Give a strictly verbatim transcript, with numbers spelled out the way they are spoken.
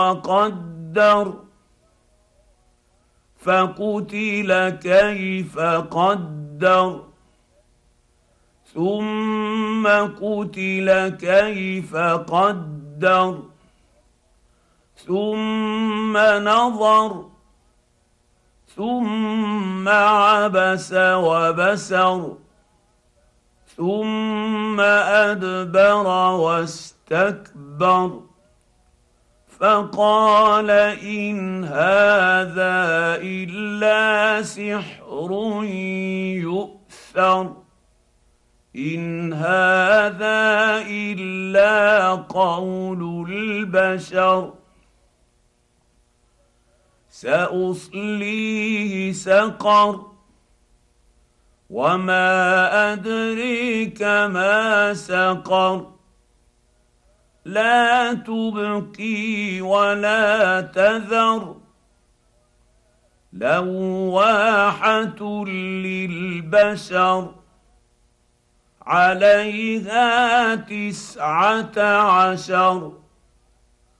وقدر فقتل كيف قدر ثم قتل كيف قدر ثم نظر ثم عبس وبسر ثم ادبر واستكبر فقال ان هذا الا سحر يؤثر ان هذا الا قول البشر ساصليه سقر وما ادريك ما سقر لا تبقي ولا تذر لواحه للبشر عليها تسعه عشر